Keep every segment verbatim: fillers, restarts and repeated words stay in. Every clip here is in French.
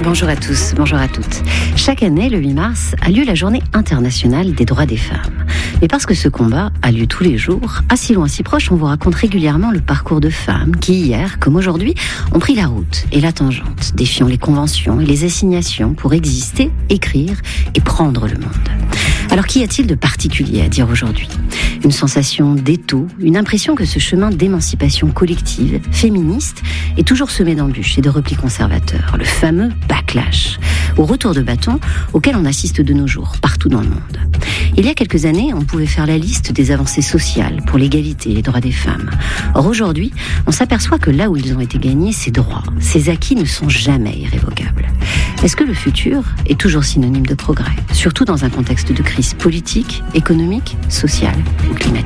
Bonjour à tous, bonjour à toutes. Chaque année, le huit mars, a lieu la journée internationale des droits des femmes. Mais parce que ce combat a lieu tous les jours, à si loin si proche, on vous raconte régulièrement le parcours de femmes qui, hier comme aujourd'hui, ont pris la route et la tangente, défiant les conventions et les assignations pour exister, écrire et prendre le monde. Alors qu'y a-t-il de particulier à dire aujourd'hui ? Une sensation d'étau, une impression que ce chemin d'émancipation collective, féministe, est toujours semé d'embûches et de replis conservateurs, le fameux backlash, au retour de bâton auquel on assiste de nos jours, partout dans le monde. Il y a quelques années, on pouvait faire la liste des avancées sociales pour l'égalité et les droits des femmes. Or aujourd'hui, on s'aperçoit que là où ils ont été gagnés, ces droits, ces acquis ne sont jamais irrévocables. Est-ce que le futur est toujours synonyme de progrès, surtout dans un contexte de crise politique, économique, sociale ou climatique ?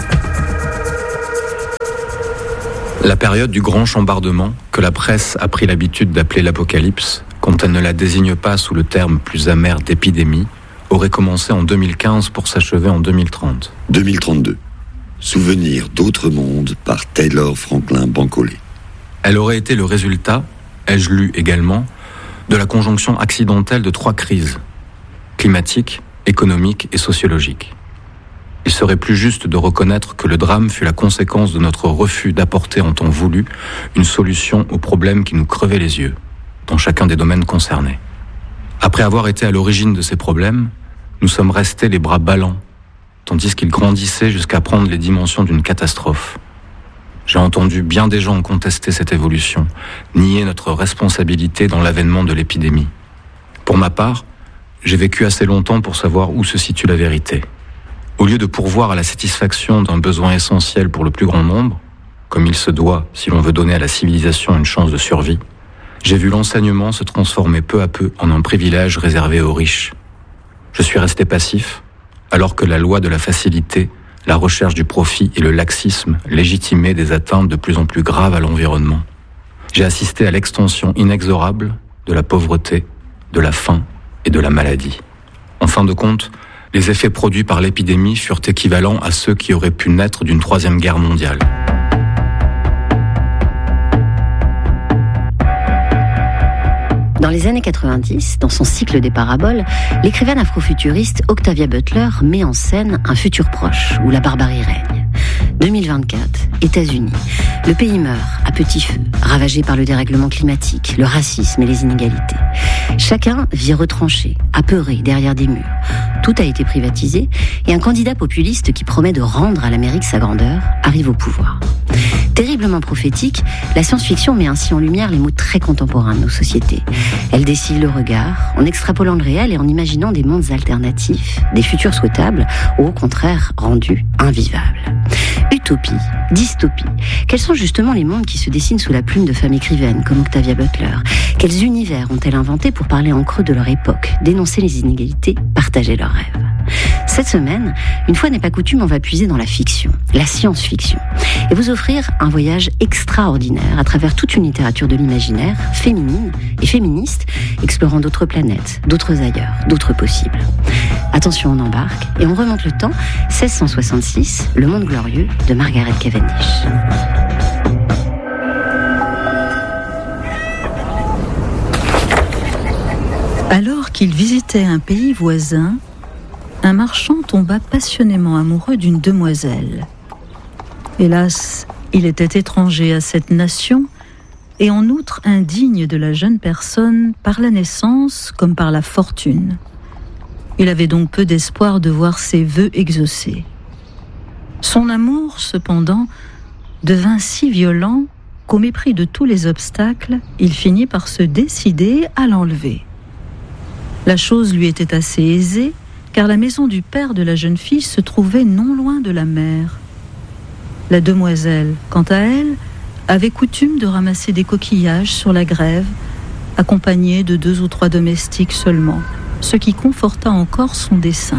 La période du grand chambardement, que la presse a pris l'habitude d'appeler l'apocalypse, quand elle ne la désigne pas sous le terme plus amer d'épidémie, aurait commencé en deux mille quinze pour s'achever en deux mille trente. deux mille trente-deux. Souvenir d'autres mondes par Taylor Franklin Bancolé. Elle aurait été le résultat, ai-je lu également, de la conjonction accidentelle de trois crises, climatique, économique et sociologique. Il serait plus juste de reconnaître que le drame fut la conséquence de notre refus d'apporter en temps voulu une solution aux problèmes qui nous crevaient les yeux, dans chacun des domaines concernés. Après avoir été à l'origine de ces problèmes, nous sommes restés les bras ballants, tandis qu'ils grandissaient jusqu'à prendre les dimensions d'une catastrophe. J'ai entendu bien des gens contester cette évolution, nier notre responsabilité dans l'avènement de l'épidémie. Pour ma part, j'ai vécu assez longtemps pour savoir où se situe la vérité. Au lieu de pourvoir à la satisfaction d'un besoin essentiel pour le plus grand nombre, comme il se doit si l'on veut donner à la civilisation une chance de survie, j'ai vu l'enseignement se transformer peu à peu en un privilège réservé aux riches. Je suis resté passif, alors que la loi de la facilité, la recherche du profit et le laxisme légitimaient des atteintes de plus en plus graves à l'environnement. J'ai assisté à l'extension inexorable de la pauvreté, de la faim et de la maladie. En fin de compte, les effets produits par l'épidémie furent équivalents à ceux qui auraient pu naître d'une troisième guerre mondiale. Dans les années quatre-vingt-dix, dans son cycle des paraboles, l'écrivaine afrofuturiste Octavia Butler met en scène un futur proche où la barbarie règne. deux mille vingt-quatre, États-Unis. Le pays meurt à petit feu, ravagé par le dérèglement climatique, le racisme et les inégalités. Chacun vit retranché, apeuré derrière des murs. Tout a été privatisé et un candidat populiste qui promet de rendre à l'Amérique sa grandeur arrive au pouvoir. Terriblement prophétique, la science-fiction met ainsi en lumière les mots très contemporains de nos sociétés. Elle dessille le regard en extrapolant le réel et en imaginant des mondes alternatifs, des futurs souhaitables ou au contraire rendus invivables. Utopie, dystopie, quels sont justement les mondes qui se dessinent sous la plume de femmes écrivaines comme Octavia Butler ? Quels univers ont-elles inventés pour parler en creux de leur époque, dénoncer les inégalités, partager leurs rêves ? Cette semaine, une fois n'est pas coutume, on va puiser dans la fiction, la science-fiction, et vous offrir un voyage extraordinaire à travers toute une littérature de l'imaginaire, féminine et féministe, explorant d'autres planètes, d'autres ailleurs, d'autres possibles. Attention, on embarque et on remonte le temps, seize cent soixante-six, Le Monde glorieux de Margaret Cavendish. Alors qu'il visitait un pays voisin, un marchand tomba passionnément amoureux d'une demoiselle. Hélas, il était étranger à cette nation et en outre indigne de la jeune personne par la naissance comme par la fortune. Il avait donc peu d'espoir de voir ses vœux exaucés. Son amour, cependant, devint si violent qu'au mépris de tous les obstacles, il finit par se décider à l'enlever. La chose lui était assez aisée, car la maison du père de la jeune fille se trouvait non loin de la mer. La demoiselle, quant à elle, avait coutume de ramasser des coquillages sur la grève, accompagnée de deux ou trois domestiques seulement, ce qui conforta encore son dessein.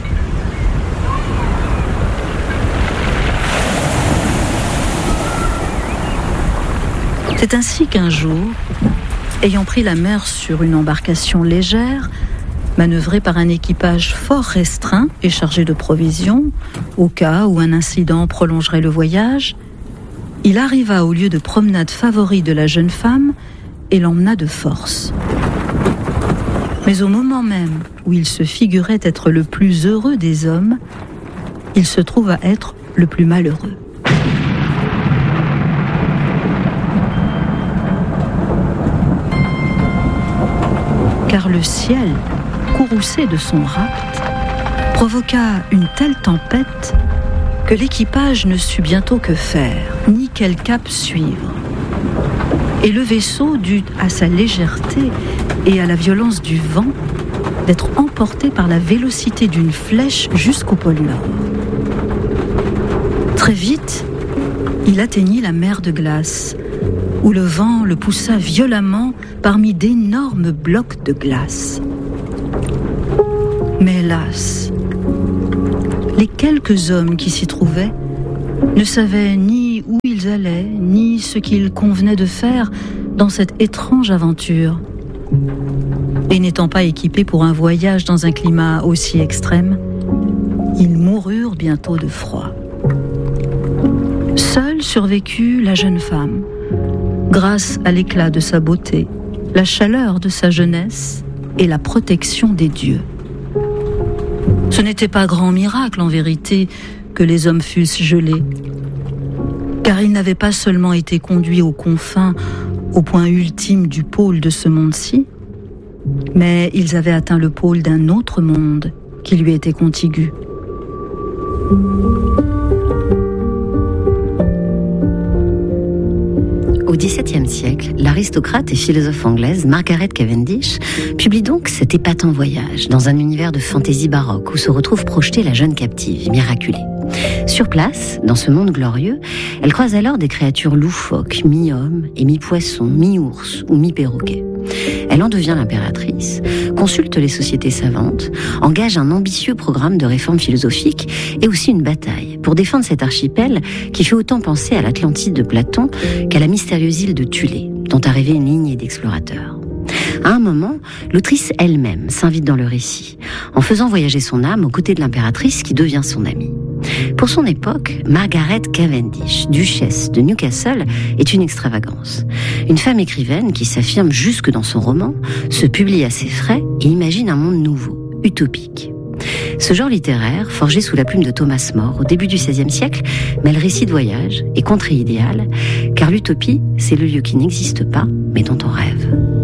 C'est ainsi qu'un jour, ayant pris la mer sur une embarcation légère, manœuvré par un équipage fort restreint et chargé de provisions, au cas où un incident prolongerait le voyage, il arriva au lieu de promenade favori de la jeune femme et l'emmena de force. Mais au moment même où il se figurait être le plus heureux des hommes, il se trouva être le plus malheureux. Car le ciel, courroucé de son rapt, provoqua une telle tempête que l'équipage ne sut bientôt que faire, ni quel cap suivre. Et le vaisseau dut, à sa légèreté et à la violence du vent, d'être emporté par la vélocité d'une flèche jusqu'au pôle Nord. Très vite, il atteignit la mer de glace, où le vent le poussa violemment parmi d'énormes blocs de glace. Mais hélas, les quelques hommes qui s'y trouvaient ne savaient ni où ils allaient, ni ce qu'il convenait de faire dans cette étrange aventure. Et n'étant pas équipés pour un voyage dans un climat aussi extrême, ils moururent bientôt de froid. Seule survécut la jeune femme, grâce à l'éclat de sa beauté, la chaleur de sa jeunesse et la protection des dieux. Ce n'était pas grand miracle, en vérité, que les hommes fussent gelés, car ils n'avaient pas seulement été conduits aux confins, au point ultime du pôle de ce monde-ci, mais ils avaient atteint le pôle d'un autre monde qui lui était contigu. Au dix-septième siècle, l'aristocrate et philosophe anglaise Margaret Cavendish publie donc cet épatant voyage dans un univers de fantaisie baroque où se retrouve projetée la jeune captive, miraculée. Sur place, dans ce monde glorieux, elle croise alors des créatures loufoques, mi-hommes et mi-poissons, mi-ours ou mi-perroquets. Elle en devient l'impératrice, consulte les sociétés savantes, engage un ambitieux programme de réforme philosophique et aussi une bataille pour défendre cet archipel qui fait autant penser à l'Atlantide de Platon qu'à la mystérieuse île de Thulé, dont a rêvé une lignée d'explorateurs. À un moment, l'autrice elle-même s'invite dans le récit, en faisant voyager son âme aux côtés de l'impératrice qui devient son amie. Pour son époque, Margaret Cavendish, duchesse de Newcastle, est une extravagance. Une femme écrivaine qui s'affirme jusque dans son roman, se publie à ses frais et imagine un monde nouveau, utopique. Ce genre littéraire, forgé sous la plume de Thomas More au début du seizième siècle, mêle récit de voyage et contrée idéale, car l'utopie, c'est le lieu qui n'existe pas, mais dont on rêve.